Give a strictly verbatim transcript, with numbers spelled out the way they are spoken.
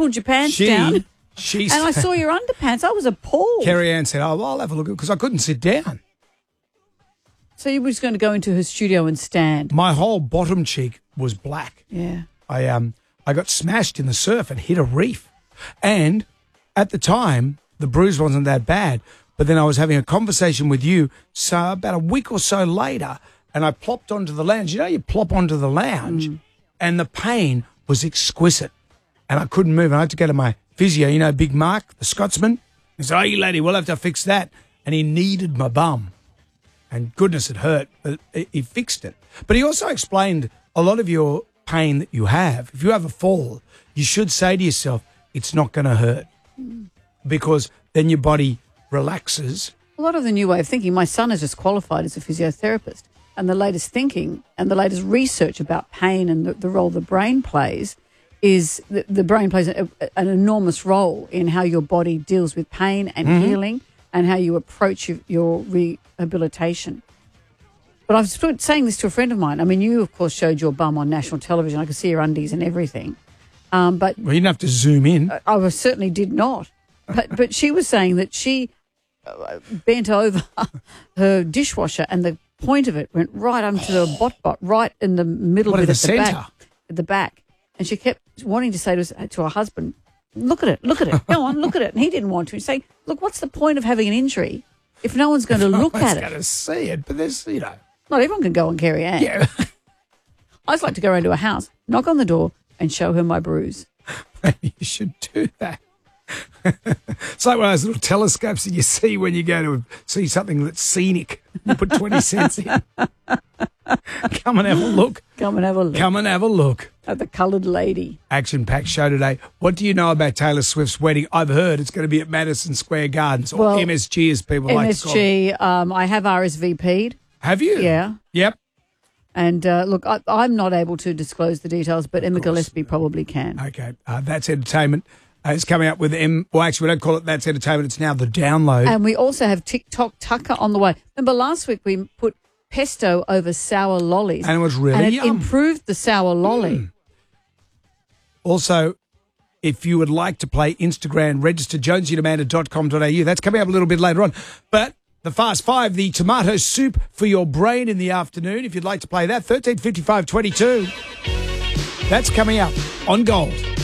pulled your pants she, down. She and I saw your underpants. I was appalled. Kerry Ann said, oh, well, I'll have a look, because I couldn't sit down. So you were just going to go into her studio and stand? My whole bottom cheek was black. Yeah. I um I got smashed in the surf and hit a reef. And at the time, the bruise wasn't that bad. But then I was having a conversation with you so about a week or so later, and I plopped onto the lounge. You know, you plop onto the lounge, mm. and the pain was exquisite. And I couldn't move. And I had to go to my physio, you know, Big Mark, the Scotsman. He said, oh, you lady, we'll have to fix that. And he kneaded my bum. And goodness, it hurt, but he fixed it. But he also explained a lot of your pain that you have. If you have a fall, you should say to yourself, it's not going to hurt, because then your body relaxes. A lot of the new way of thinking, my son has just qualified as a physiotherapist, and the latest thinking and the latest research about pain and the, the role the brain plays is the, the brain plays a, an enormous role in how your body deals with pain and mm-hmm. healing, and how you approach your, your rehabilitation. But I was saying this to a friend of mine. I mean, you, of course, showed your bum on national television. I could see your undies and everything. Um, but well, you didn't have to zoom in. I, I was, certainly did not. But but she was saying that she uh, bent over her dishwasher and the point of it went right onto the bot bot, right in the middle what, bit at at the, the centre? back. At the back. And she kept wanting to say to, to her husband, look at it, look at it, go on, look at it. And he didn't want to. He'd say, look, what's the point of having an injury if no one's going to look at it? No one's going to see it, but there's, you know. Not everyone can go on Kerry Ann. Yeah. I just like to go around to a house, knock on the door, and show her my bruise. Maybe you should do that. It's like one of those little telescopes that you see when you go to see something that's scenic. You put twenty cents in. Come and have a look. Come and have a look. Come and have a look. At the coloured lady. Action-packed show today. What do you know about Taylor Swift's wedding? I've heard it's going to be at Madison Square Gardens, or well, M S G as people like to call it. M S G, um, I have R S V P'd. Have you? Yeah. Yep. And uh, look, I, I'm not able to disclose the details, but Emma Gillespie probably can. Okay. Uh, That's Entertainment. Uh, it's coming up with M. Well, actually, we don't call it That's Entertainment. It's now The Download. And we also have TikTok Tucker on the way. Remember last week we put pesto over sour lollies. And it was really and it yum. improved the sour lolly. Mm. Also, if you would like to play Instagram, register jonesy amanda dot com dot a u. That's coming up a little bit later on. But the Fast Five, the tomato soup for your brain in the afternoon, if you'd like to play that, thirteen fifty-five twenty-two. That's coming up on Gold.